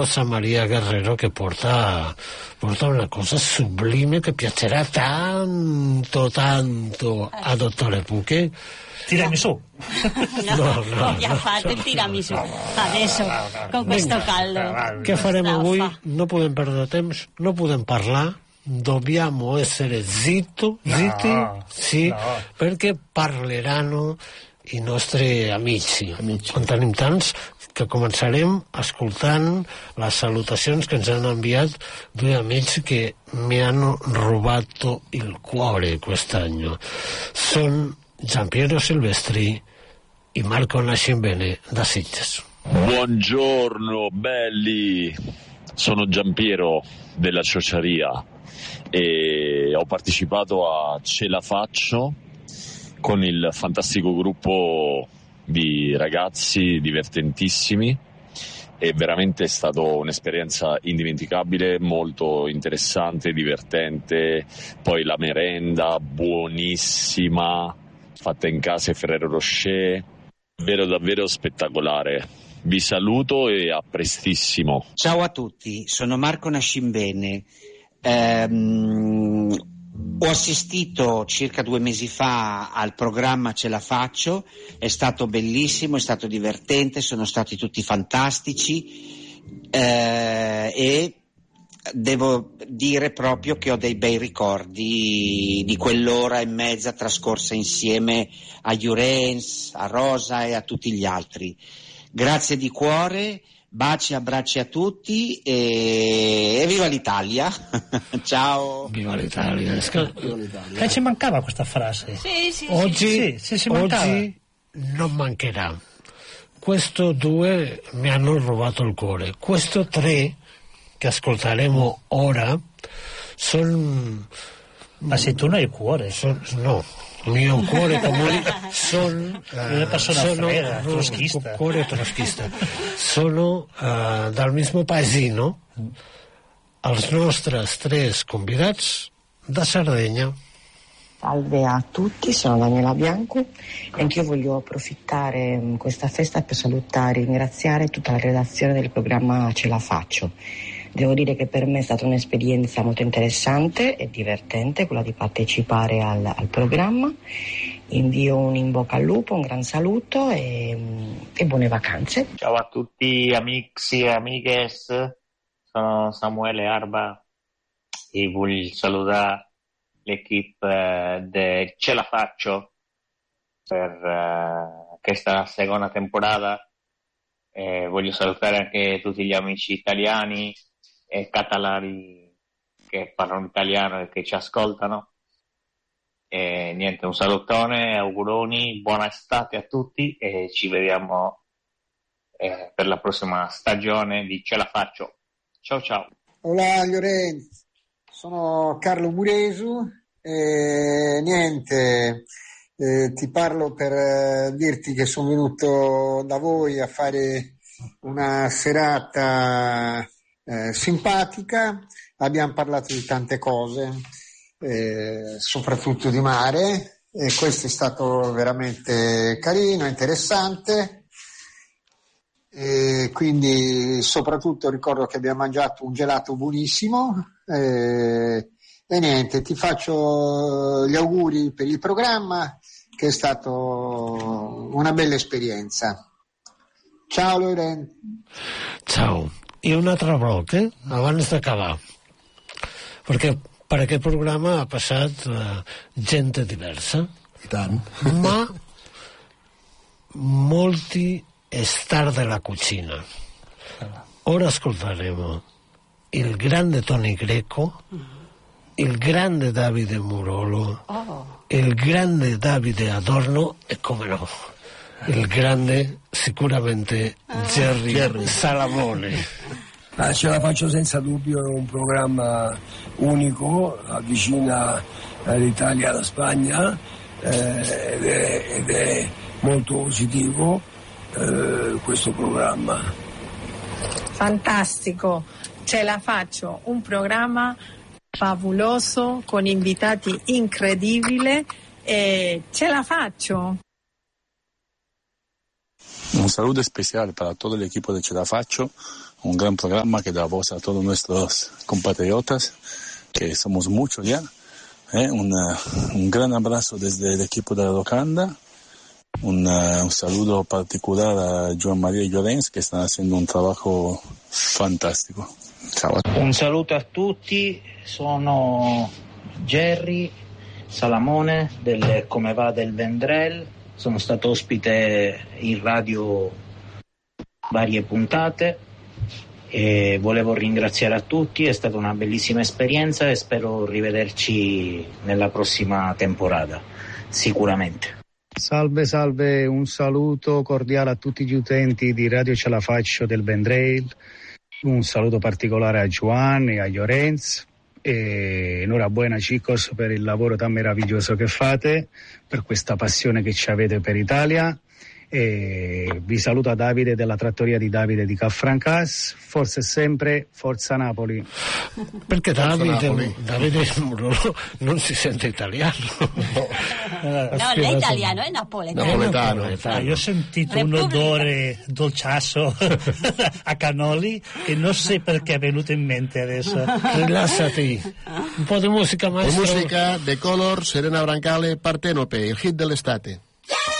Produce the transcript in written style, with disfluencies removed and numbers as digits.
Rosa Maria Guerrero, che porta una cosa sublime che piacerà tanto a dottore Pucchi. Tiramisù. No, già fatto il tiramisù. Adesso, con questo caldo. Che faremo voi? Non possiamo perdere tempo, non possiamo parlare. Dobbiamo essere zitti, sì, perché parleranno i nostri amici. En tenim tants que començarem escoltant les salutacions que ens han enviat due amici che mi hanno rubato il cuore quest'anno. Sono Giampiero Silvestri e Marco Nascimbene da Sitges. Buongiorno belli, sono Giampiero della Ciociaria e ho partecipato a Ce la faccio con il fantastico gruppo di ragazzi divertentissimi e veramente è stata un'esperienza indimenticabile, molto interessante, divertente. Poi la merenda buonissima fatta in casa Ferrero Rocher, davvero spettacolare. Vi saluto e a prestissimo. Ciao a tutti, sono Marco Nascimbene. Ho assistito circa 2 mesi fa al programma Ce la faccio, è stato bellissimo, è stato divertente, sono stati tutti fantastici e devo dire proprio che ho dei bei ricordi di quell'ora e mezza trascorsa insieme a Jurens, a Rosa e a tutti gli altri. Grazie di cuore. Baci e abbracci a tutti e viva l'Italia. Ciao. Viva l'Italia. Ci mancava questa frase. Sì. Oggi non mancherà. Questo 2 mi hanno rubato il cuore. Questo 3 che ascolteremo ora sono... Ma sei tu, non hai il cuore? No. Il mio cuore sono una persona frega, troschista. Cuore troschista. Sono dal mismo paesino els nostres 3 convidats da Sardegna. Salve a tutti, sono Daniela Bianco e anch'io voglio approfittare di questa festa per salutare e ringraziare tutta la redazione del programma Ce la faccio. Devo dire che per me è stata un'esperienza molto interessante e divertente quella di partecipare al programma. Invio un in bocca al lupo, un gran saluto e buone vacanze. Ciao a tutti amici e amigues, sono Samuele Arba e voglio salutare l'equipe de Ce la faccio per questa seconda temporata. Voglio salutare anche tutti gli amici italiani e catalani che parlano italiano e che ci ascoltano. E niente, un salutone, auguroni, buona estate a tutti e ci vediamo per la prossima stagione di Ce la faccio. Ciao. Hola Llorenz, sono Carlo Muresu e niente, ti parlo per dirti che sono venuto da voi a fare una serata simpatica. Abbiamo parlato di tante cose, soprattutto di mare, e questo è stato veramente carino, interessante. E quindi soprattutto ricordo che abbiamo mangiato un gelato buonissimo e niente, ti faccio gli auguri per il programma, che è stato una bella esperienza. Ciao Lorenzo. Ciao. I un altre bloc, abans d'acabar, perquè per aquest programa ha passat gent diversa. I tant. Ma molti star della cucina. Ora ascolteremo il grande Tony Greco, il grande Davide Murolo, il grande Davide Adorno e, come no, il grande sicuramente Jerry Salamone. Ce la faccio senza dubbio, è un programma unico, avvicina l'Italia alla Spagna ed è molto positivo questo programma. Fantastico, ce la faccio, un programma favoloso con invitati incredibili e ce la faccio. Un saludo especial para todo el equipo de Ce la faccio, un gran programa que da voz a todos nuestros compatriotas, que somos muchos ya. Un gran abrazo desde el equipo de la Locanda. Un saludo particolare a Joan Maria e Llorens, che stanno facendo un lavoro fantastico. Ciao. Un saluto a tutti, sono Jerry Salamone del Come Va del Vendrell, sono stato ospite in radio varie puntate e volevo ringraziare a tutti, è stata una bellissima esperienza e spero rivederci nella prossima temporada, sicuramente. Salve, un saluto cordiale a tutti gli utenti di Radio Ce la Faccio del Vendrell, un saluto particolare a Joan e a Llorenz e enhorabuena chicos per il lavoro tan meraviglioso che fate, per questa passione che ci avete per Italia. E vi saluta Davide della trattoria di Davide di Caffrancas, forse sempre Forza Napoli. Perché Davide non si sente italiano. No, lei è italiano, è napoletano. Io ho sentito un odore dolciasso a cannoli che non so perché è venuto in mente adesso. Rilassati, un po' di musica, maestro. Musica de Color, Serena Brancale, Partenope, il hit dell'estate.